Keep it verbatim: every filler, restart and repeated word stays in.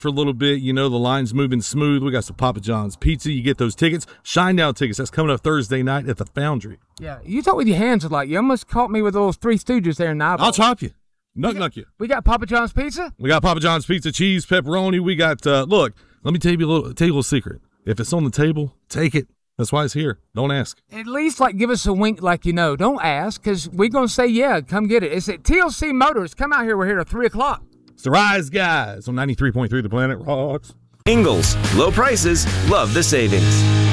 for a little bit. You know, the line's moving smooth. We got some Papa John's pizza. You get those tickets. Shinedown tickets. That's coming up Thursday night at the Foundry. Yeah, you talk with your hands a lot. You almost caught me with those Three Stooges there in the eyeball. I'll chop you. Nuck, we got, nuck you. We got Papa John's pizza? We got Papa John's pizza, cheese, pepperoni. We got, uh, look, let me tell you a little, tell you a little secret. If it's on the table, take it. That's why it's here. Don't ask. At least, like, give us a wink like you know. Don't ask, because we're going to say, yeah, come get it. It's at T L C Motors. Come out here. We're here at three o'clock. It's the Rise Guys on ninety-three point three The Planet Rocks. Ingalls, low prices, love the savings.